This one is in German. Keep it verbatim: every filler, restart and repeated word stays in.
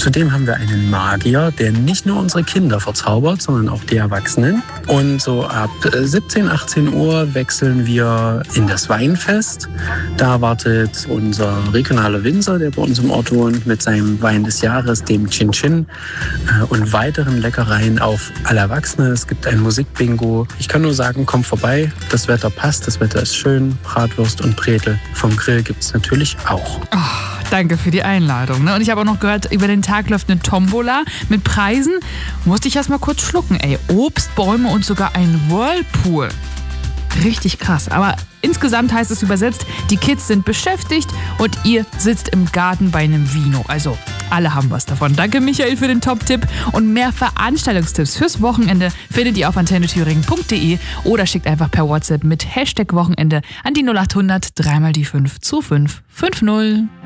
Zudem haben wir einen Magier, der nicht nur unsere Kinder verzaubert, sondern auch die Erwachsenen. Und so ab siebzehn, achtzehn Uhr wechseln wir in das Weinfest. Da wartet unser regionaler Winzer, der bei uns im Ort wohnt, mit seinem Wein des Jahres, dem Chin Chin, und weiteren Leckereien auf alle Erwachsene. Es gibt ein Musikbingo. Ich kann nur sagen, kommt vorbei. Das Wetter passt, das Wetter ist schön. Bratwurst und Bretel vom Grill gibt es natürlich auch. Oh. Danke für die Einladung. Ne? Und ich habe auch noch gehört, über den Tag läuft eine Tombola mit Preisen. Musste ich erst mal kurz schlucken. Ey, Obstbäume und sogar ein Whirlpool. Richtig krass. Aber insgesamt heißt es übersetzt, die Kids sind beschäftigt und ihr sitzt im Garten bei einem Vino. Also alle haben was davon. Danke Michael für den Top-Tipp. Und mehr Veranstaltungstipps fürs Wochenende findet ihr auf antenne thüringen punkt de oder schickt einfach per WhatsApp mit Hashtag Wochenende an die null acht hundert drei mal die fünf zwei fünf fünf null.